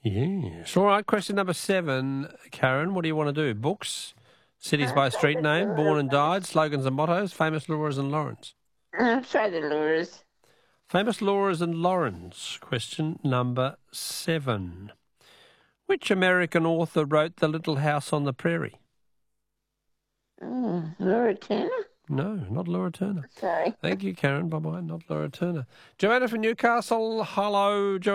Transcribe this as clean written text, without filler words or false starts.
Yes. All right, question number 7, Karen. What do you want to do? Books, cities by street name, born and died, slogans and mottos, famous Laura's and Laurens. Try the Laura's. Famous Laura's and Laurens. Question number 7. Which American author wrote The Little House on the Prairie? Laura Turner? No, not Laura Turner. Sorry. Thank you, Karen. Bye-bye. Not Laura Turner. Joanna from Newcastle. Hello, Joanna.